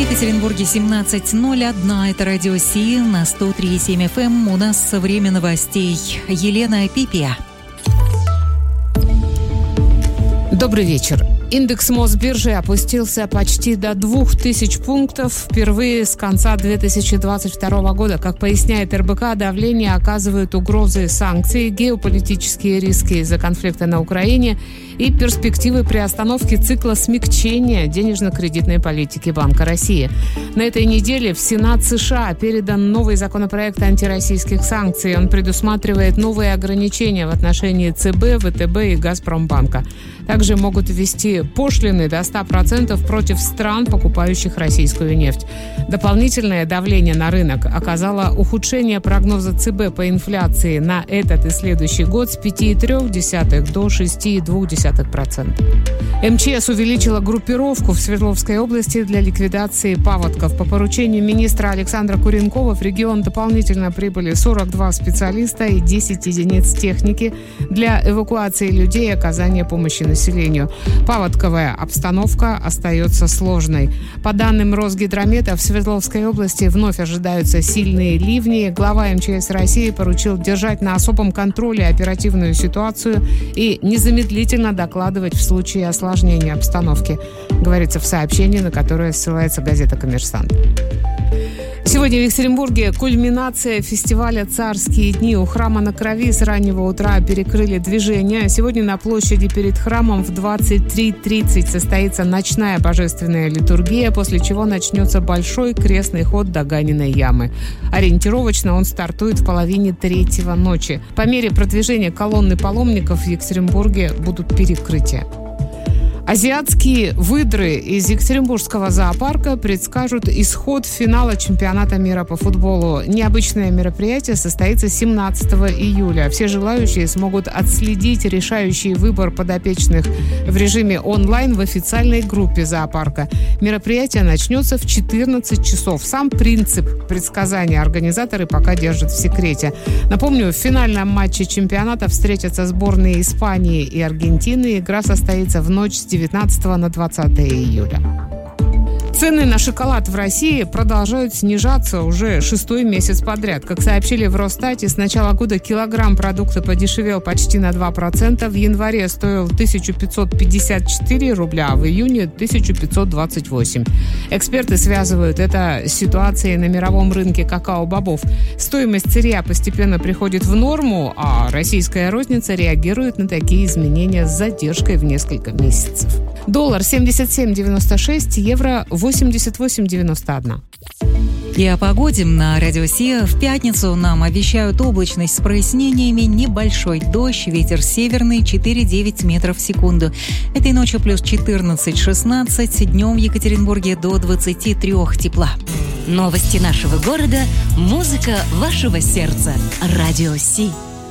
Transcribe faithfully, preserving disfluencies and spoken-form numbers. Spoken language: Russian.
Екатеринбурге семнадцать ноль один. Это радио Си на сто три и семь эф эм. У нас время новостей. Елена Пипия. Добрый вечер. Индекс Мосбиржи опустился почти до двух тысяч пунктов впервые с конца две тысячи двадцать второго года. Как поясняет эр бэ ка, давление оказывают угрозы санкций, геополитические риски из-за конфликта на Украине и перспективы приостановки цикла смягчения денежно-кредитной политики Банка России. На этой неделе в Сенат США передан новый законопроект антироссийских санкций. Он предусматривает новые ограничения в отношении цэ бэ, вэ тэ бэ и Газпромбанка. Также могут ввести пошлины до ста процентов против стран, покупающих российскую нефть. Дополнительное давление на рынок оказало ухудшение прогноза цэ бэ по инфляции на этот и следующий год с пяти целых трёх десятых до шести целых двух десятых процента. эм че эс увеличила группировку в Свердловской области для ликвидации паводков. По поручению министра Александра Куренкова в регион дополнительно прибыли сорок два специалиста и десять единиц техники для эвакуации людей и оказания помощи населению. Паводковая обстановка остается сложной. По данным Росгидромета, в Свердловской области вновь ожидаются сильные ливни. Глава эм че эс России поручил держать на особом контроле оперативную ситуацию и незамедлительно докладывать в случае осложнения обстановки, говорится в сообщении, на которое ссылается газета «Коммерсант». Сегодня в Екатеринбурге кульминация фестиваля «Царские дни». У храма на Крови с раннего утра перекрыли движение. Сегодня на площади перед храмом в двадцать три тридцать состоится ночная божественная литургия, после чего начнется большой крестный ход до Ганиной ямы. Ориентировочно он стартует в половине третьего ночи. По мере продвижения колонны паломников в Екатеринбурге будут перекрытия. Азиатские выдры из Екатеринбургского зоопарка предскажут исход финала чемпионата мира по футболу. Необычное мероприятие состоится семнадцатого июля. Все желающие смогут отследить решающий выбор подопечных в режиме онлайн в официальной группе зоопарка. Мероприятие начнется в четырнадцать часов. Сам принцип предсказания организаторы пока держат в секрете. Напомню, в финальном матче чемпионата встретятся сборные Испании и Аргентины. Игра состоится в ночь с девятнадцатого на двадцатое июля. Цены на шоколад в России продолжают снижаться уже шестой месяц подряд. Как сообщили в Росстате, с начала года килограмм продукта подешевел почти на два процента. В январе стоил тысяча пятьсот пятьдесят четыре рубля, а в июне тысяча пятьсот двадцать восемь. Эксперты связывают это с ситуацией на мировом рынке какао-бобов. Стоимость сырья постепенно приходит в норму, а российская розница реагирует на такие изменения с задержкой в несколько месяцев. Доллар семьдесят семь девяносто шесть, евро восемьдесят восемь девяносто один. И о погоде на радио Си. В пятницу нам обещают облачность с прояснениями, небольшой дождь, ветер северный четыре-девять метров в секунду. Этой ночью плюс четырнадцать-шестнадцать, днем в Екатеринбурге до двадцати трёх тепла. Новости нашего города, музыка вашего сердца. Радио Си.